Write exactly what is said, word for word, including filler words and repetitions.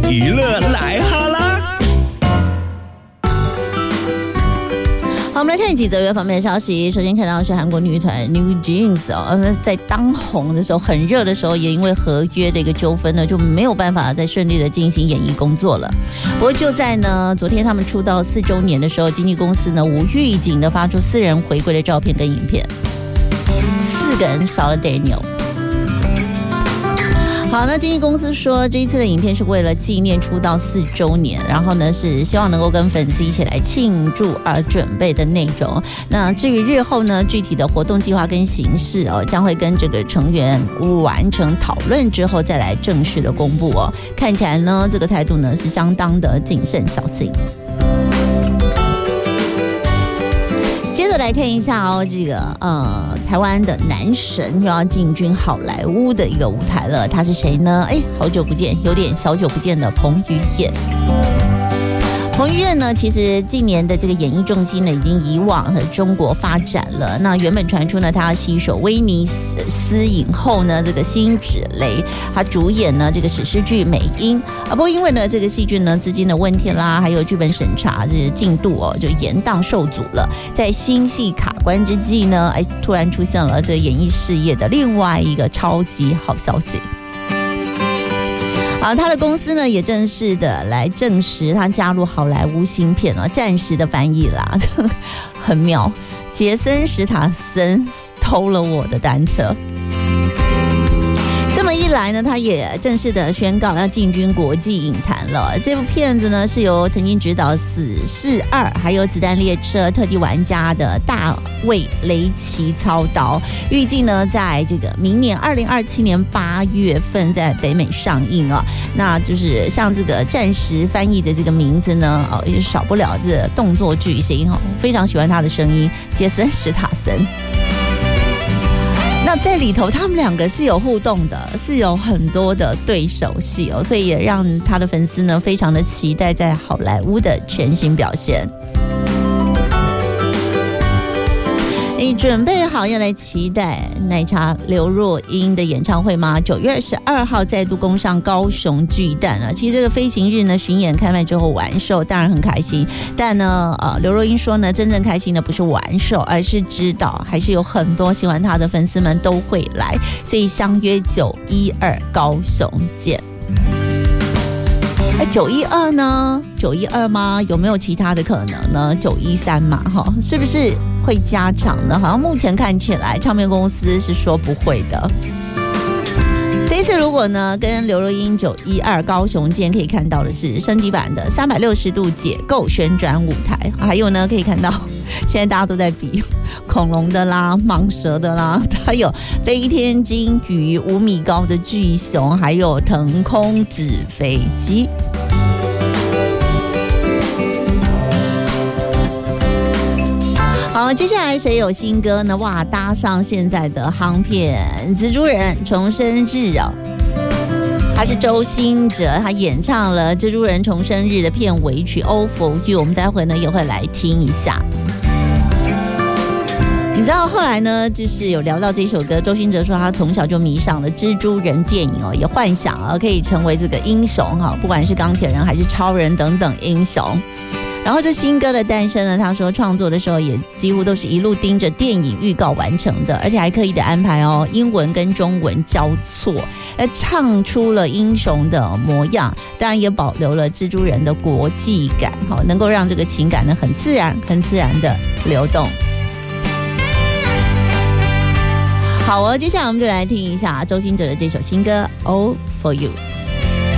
娱乐来哈啦。 好，我们来看几则娱乐方面的消息。首先看到是韩国女团 New Jeans 哦，在当红的时候、很热的时候，也因为合约的一个纠纷呢，就没有办法再顺利的进行演艺工作了。不过就在呢昨天他们出道四周年的时候，经纪公司呢无预警的发出四人回归的照片跟影片，四个人少了 Daniel。好，那经纪公司说这一次的影片是为了纪念出道四周年，然后呢是希望能够跟粉丝一起来庆祝而准备的内容。那至于日后呢具体的活动计划跟形式哦，将会跟这个成员完成讨论之后再来正式的公布哦。看起来呢这个态度呢是相当的谨慎小心。接着来看一下哦，这个呃，台湾的男神又要进军好莱坞的一个舞台了。他是谁呢？哎，好久不见，有点小久不见的彭于晏。彭于晏呢，其实近年的这个演艺重心呢，已经移往和中国发展了。那原本传出呢，他要携手威尼斯影后呢，这个辛芷蕾，他主演呢这个史诗剧《美英》啊。不过因为呢这个戏剧呢资金的问题啦，还有剧本审查这进度哦就延宕受阻了。在新戏卡关之际呢，哎，突然出现了这个演艺事业的另外一个超级好消息。好，他的公司呢也正式的来证实他加入好莱坞新片了，暂时的翻译啦，很妙。杰森·史塔森偷了我的单车。这么一来呢，他也正式的宣告要进军国际影坛了。这部片子呢是由曾经执导《死侍二》还有《子弹列车》特级玩家的大卫·雷奇操刀，预计呢在这个明年二零二七年八月份在北美上映啊。那就是像这个暂时翻译的这个名字呢，哦，也少不了这动作巨星哈，非常喜欢他的声音，杰森·史塔森。那在里头他们两个是有互动的，是有很多的对手戏哦，所以也让他的粉丝呢非常的期待在好莱坞的全新表现。你准备好要来期待奶茶刘若英的演唱会吗？九月二十二号再度攻上高雄巨蛋了。其实这个飞行日呢，巡演开卖之后完售，当然很开心。但呢，呃，刘若英说呢，真正开心的不是完售，而是知道还是有很多喜欢她的粉丝们都会来，所以相约九一二高雄见。哎，九一二呢？九一二吗？有没有其他的可能呢？九一三嘛，哈，是不是会加场呢？好像目前看起来，唱片公司是说不会的。这一次如果呢跟刘若英九一二高雄见，可以看到的是升级版的三百六十度解构旋转舞台，还有呢可以看到现在大家都在比恐龙的啦、蟒蛇的啦，还有飞天金鱼、五米高的巨熊，还有腾空纸飞机。好，接下来谁有新歌呢？哇，搭上现在的夯片《蜘蛛人重生日》哦，他是周兴哲，他演唱了《蜘蛛人重生日》的片尾曲《All for You》，我们待会呢也会来听一下。你知道后来呢，就是有聊到这首歌，周兴哲说他从小就迷上了蜘蛛人电影哦，也幻想啊可以成为这个英雄哈，不管是钢铁人还是超人等等英雄。然后这新歌的诞生呢，他说创作的时候也几乎都是一路盯着电影预告完成的，而且还刻意的安排哦英文跟中文交错，而唱出了英雄的模样，当然也保留了蜘蛛人的国际感，好，能够让这个情感呢很自然很自然的流动。好哦，接下来我们就来听一下周兴哲的这首新歌《All for You》。